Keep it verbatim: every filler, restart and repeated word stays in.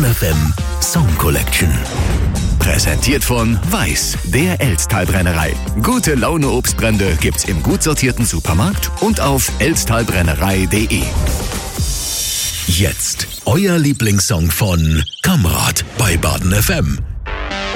Baden F M Song Collection. Präsentiert von Weiß, der Elsttalbrennerei. Gute Laune Obstbrände gibt's im gut sortierten Supermarkt und auf elsttalbrennerei punkt de. Jetzt euer Lieblingssong von Kamrat bei Baden F M.